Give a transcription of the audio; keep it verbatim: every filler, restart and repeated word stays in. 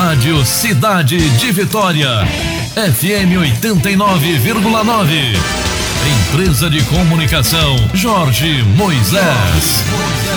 Rádio Cidade de Vitória, F M oitenta e nove vírgula nove. Empresa de Comunicação Jorge Moisés.